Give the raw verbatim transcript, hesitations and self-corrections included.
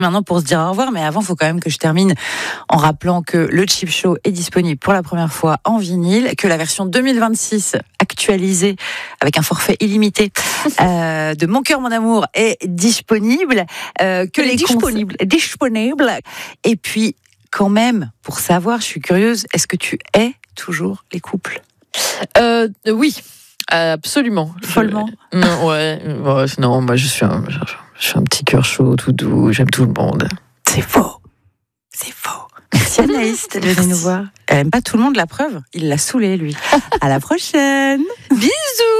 Maintenant pour se dire au revoir, mais avant, il faut quand même que je termine en rappelant que le Chip Show est disponible pour la première fois en vinyle, que la version deux mille vingt-six actualisée avec un forfait illimité euh, de Mon cœur, mon amour est disponible, euh, que Elle est les disponible. cons- disponible. Et puis, quand même, pour savoir, je suis curieuse, est-ce que tu hais toujours les couples? Euh, oui, absolument. Follement. Je- Non, ouais, ouais, non, moi je suis un, je, je suis un petit cœur chaud, tout doux, j'aime tout le monde. C'est faux. C'est faux. Merci Anaïs d'être venue nous voir. Elle aime pas tout le monde, la preuve. Il l'a saoulé, lui. À la prochaine. Bisous.